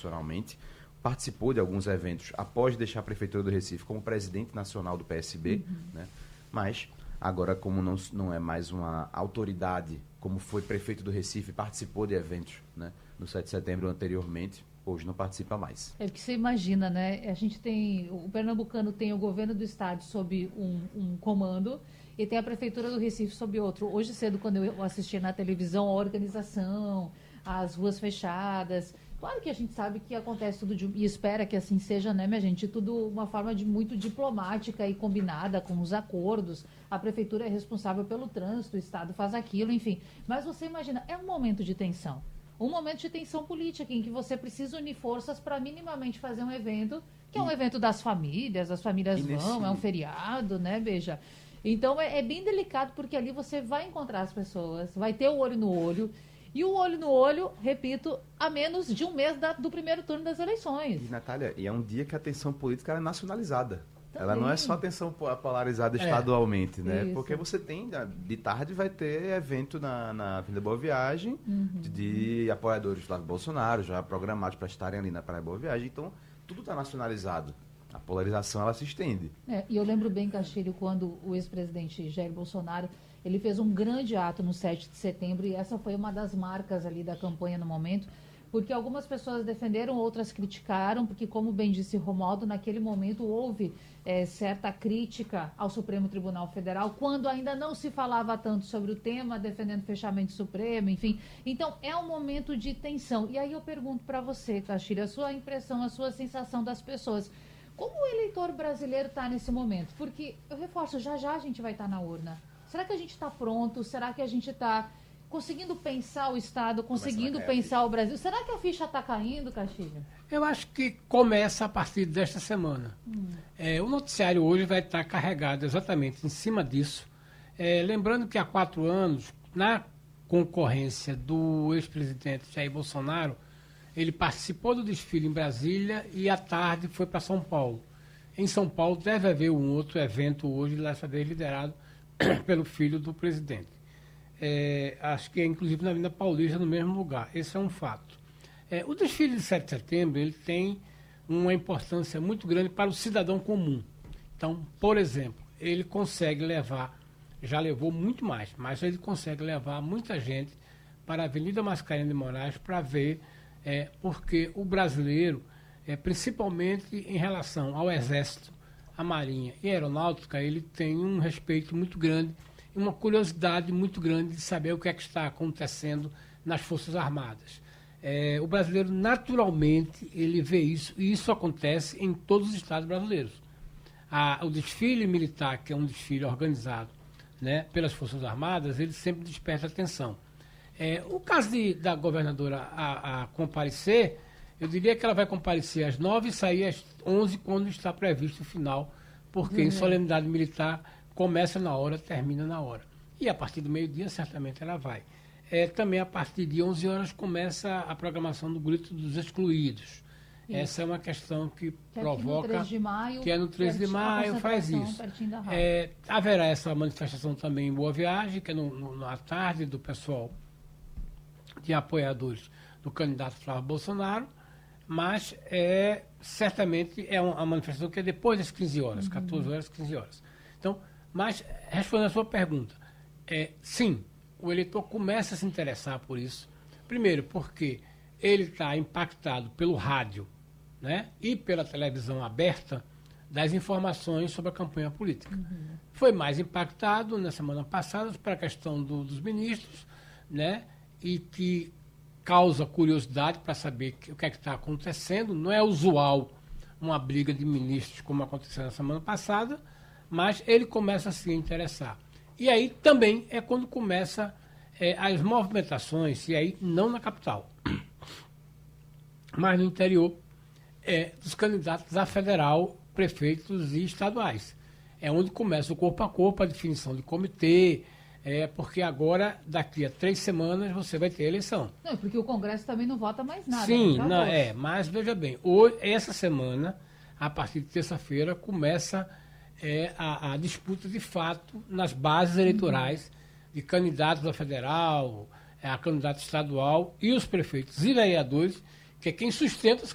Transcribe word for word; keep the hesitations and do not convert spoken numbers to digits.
profissionalmente, participou de alguns eventos após deixar a Prefeitura do Recife como presidente nacional do P S B, uhum. né? Mas agora, como não, não é mais uma autoridade, como foi prefeito do Recife, participou de eventos, né, no sete de setembro anteriormente, hoje não participa mais. É o que você imagina, né? A gente tem, o pernambucano tem o governo do estado sob um, um comando e tem a Prefeitura do Recife sob outro. Hoje cedo, quando eu assisti na televisão, a organização, as ruas fechadas. Claro que a gente sabe que acontece tudo de, e espera que assim seja, né, minha gente? Tudo uma forma de muito diplomática e combinada com os acordos. A prefeitura é responsável pelo trânsito, o Estado faz aquilo, enfim. Mas você imagina, é um momento de tensão. Um momento de tensão política em que você precisa unir forças para minimamente fazer um evento, que é um e... evento das famílias, as famílias vão, nesse... é um feriado, né, Beija? Então é, é bem delicado porque ali você vai encontrar as pessoas, vai ter o olho no olho. E o olho no olho, repito, a menos de um mês da, do primeiro turno das eleições. E, Natália, e é um dia que a tensão política é nacionalizada. Também. Ela não é só tensão polarizada é. estadualmente, né? Isso. Porque você tem, de tarde vai ter evento na, na Avenida Boa Viagem, uhum. de, de apoiadores do Flávio Bolsonaro, já programados para estarem ali na Praia Boa Viagem. Então, tudo está nacionalizado. A polarização, ela se estende. É, e eu lembro bem, Castilho, quando o ex-presidente Jair Bolsonaro, ele fez um grande ato no sete de setembro, e essa foi uma das marcas ali da campanha no momento, porque algumas pessoas defenderam, outras criticaram, porque, como bem disse Romualdo, naquele momento houve é, certa crítica ao Supremo Tribunal Federal, quando ainda não se falava tanto sobre o tema, defendendo fechamento Supremo, enfim. Então, é um momento de tensão. E aí eu pergunto para você, Castilho, a sua impressão, a sua sensação das pessoas. Como o eleitor brasileiro está nesse momento? Porque, eu reforço, já já a gente vai estar tá na urna. Será que a gente está pronto? Será que a gente está conseguindo pensar o Estado, conseguindo pensar o Brasil? Será que a ficha está caindo, Castilho? Eu acho que começa a partir desta semana. Hum. É, o noticiário hoje vai estar carregado exatamente em cima disso. É, lembrando que há quatro anos, na concorrência do ex-presidente Jair Bolsonaro, ele participou do desfile em Brasília e à tarde foi para São Paulo. Em São Paulo deve haver um outro evento hoje, dessa vez liderado pelo filho do presidente. É, acho que é inclusive na Avenida Paulista, no mesmo lugar. Esse é um fato. É, o desfile de sete de setembro ele tem uma importância muito grande para o cidadão comum. Então, por exemplo, ele consegue levar, já levou muito mais, mas ele consegue levar muita gente para a Avenida Mascarenhas de Moraes para ver, é, porque o brasileiro, é, principalmente em relação ao Exército, a Marinha e a Aeronáutica, ele tem um respeito muito grande e uma curiosidade muito grande de saber o que é que está acontecendo nas Forças Armadas. É, o brasileiro, naturalmente, ele vê isso, e isso acontece em todos os estados brasileiros. A, o desfile militar, que é um desfile organizado, né, pelas Forças Armadas, ele sempre desperta atenção. É, o caso de, da governadora a, a comparecer, eu diria que ela vai comparecer às nove e sair às onze, quando está previsto o final, porque uhum. em solenidade militar começa na hora, termina na hora. E a partir do meio-dia, certamente, ela vai. É, também a partir de onze horas começa a programação do Grito dos Excluídos. Isso. Essa é uma questão que, que provoca... Que é no três de maio, que é no três de maio faz isso. É, haverá essa manifestação também em Boa Viagem, que é no, no, na tarde do pessoal de apoiadores do candidato Flávio Bolsonaro, mas é, certamente é uma manifestação que é depois das quinze horas, uhum. quatorze horas, quinze horas. Então, mas, respondendo a sua pergunta, é, sim, o eleitor começa a se interessar por isso. Primeiro, porque ele está impactado pelo rádio, né, e pela televisão aberta das informações sobre a campanha política. Uhum. Foi mais impactado na semana passada para a questão do, dos ministros, né, e que causa curiosidade para saber que, o que é que está acontecendo. Não é usual uma briga de ministros como aconteceu na semana passada, mas ele começa a se interessar. E aí também é quando começa é, as movimentações, e aí não na capital, mas no interior, é, dos candidatos a federal, prefeitos e estaduais. É onde começa o corpo a corpo, a definição de comitê, é, porque agora, daqui a três semanas, você vai ter eleição. Não, porque o Congresso também não vota mais nada. Sim, não, é, mas veja bem, hoje, essa semana, a partir de terça-feira, começa é, a, a disputa de fato nas bases eleitorais uhum. de candidatos a federal, é, a candidato estadual e os prefeitos e vereadores, que é quem sustenta